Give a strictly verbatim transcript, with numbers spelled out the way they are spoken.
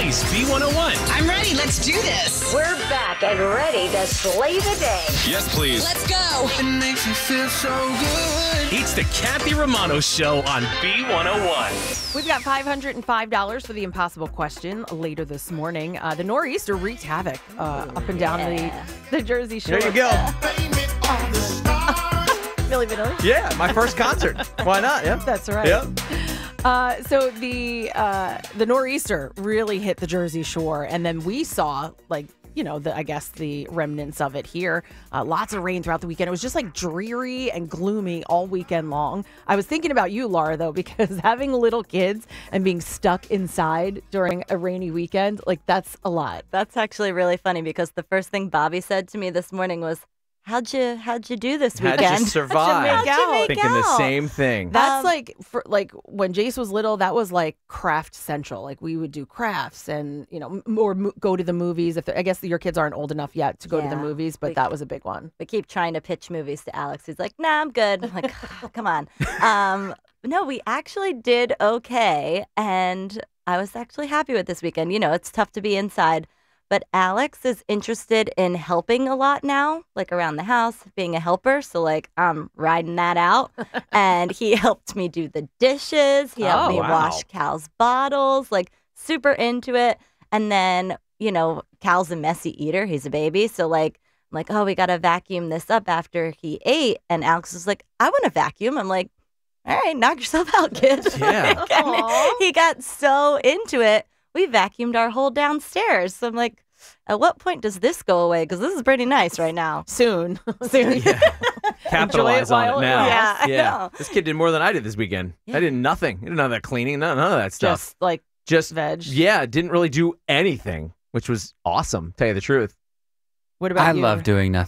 Chase B one oh one. I'm ready. Let's do this. We're back and ready to slay the day. Yes, please. Let's go. It makes me feel so good. It's the Kathy Romano Show on B one oh one. We've got five hundred five dollars for the impossible question later this morning. Uh, the nor'easter wreaked havoc uh, up and down Yeah. the, the Jersey Shore. There you go. Milli Vanilli. Yeah, my first concert. Why not? Yeah. That's right. Yep. Uh, so the uh, the nor'easter really hit the Jersey Shore, and then we saw like you know the I guess the remnants of it here. Uh, lots of rain throughout the weekend. It was just like dreary and gloomy all weekend long. I was thinking about you, Laura, though, because having little kids and being stuck inside during a rainy weekend, like that's a lot. That's actually really funny because the first thing Bobby said to me this morning was, How'd you how'd you do this How'd weekend? you survive? How'd you out? make Thinking the out? same thing. That's Um, like for like when Jace was little, that was like craft central. Like we would do crafts and you know m- or mo- go to the movies. If the- I guess your kids aren't old enough yet to go to the Yeah. movies, but We- that was a big one. We keep trying to pitch movies to Alex. He's like, nah, I'm good. I'm like, come on. Um, no, we actually did okay. And I was actually happy with this weekend. You know, it's tough to be inside. But Alex is interested in helping a lot now, like around the house, being a helper. So, like, I'm riding that out. And he helped me do the dishes. He helped Oh, me wow. wash Cal's bottles, like, super into it. And then, you know, Cal's a messy eater. He's a baby. So, like, I'm like, oh, we got to vacuum this up after he ate. And Alex was like, I want to vacuum. I'm like, all right, knock yourself out, kid. Yeah. And he got so into it. We vacuumed our whole downstairs. So I'm like, at what point does this go away? Because this is pretty nice right now. Soon, soon. Yeah. Capitalize on while it it now. lasts. Yeah, I know. This kid did more than I did this weekend. I did nothing. I did none of that cleaning, none, none of that stuff. Just like Just veg. Yeah, didn't really do anything, which was awesome, tell you the truth. What about I you? love doing nothing.